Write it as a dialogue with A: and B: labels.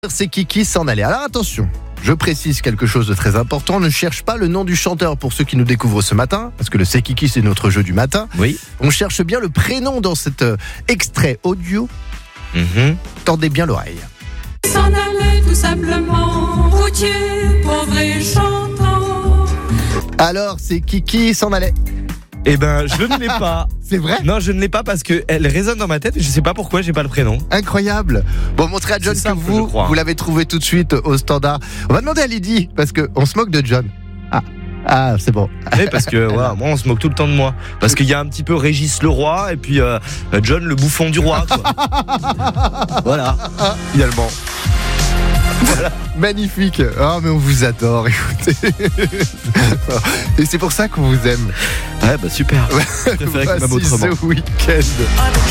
A: C'est Kiki s'en allait. Alors attention, je précise quelque chose de très important. Ne cherche pas le nom du chanteur pour ceux qui nous découvrent ce matin, parce que le C'est Kiki, c'est notre jeu du matin.
B: Oui.
A: On cherche bien le prénom dans cet extrait audio. Tendez bien l'oreille.
C: S'en allait tout simplement, routier, pauvre et chantant.
A: Alors, c'est Kiki s'en allait.
B: Eh ben, je ne l'ai pas.
A: C'est vrai ?
B: Non, je ne l'ai pas parce qu'elle résonne dans ma tête et je sais pas pourquoi j'ai pas le prénom.
A: Incroyable. Bon, montrez à John
B: C'est
A: que
B: simple, je crois.
A: vous l'avez trouvé tout de suite au standard. On va demander à Lydie, parce qu'on se moque de John. Ah, c'est bon.
B: Oui, parce que moi, on se moque tout le temps de moi. Parce qu'il y a un petit peu Régis le roi et puis John le bouffon du roi, quoi. Voilà, finalement.
A: Voilà. Magnifique. Oh, mais on vous adore, écoutez. Et c'est pour ça qu'on vous aime.
B: Ouais, bah super. Je préférais que ma
A: Voici
B: autrement.
A: ce week-end.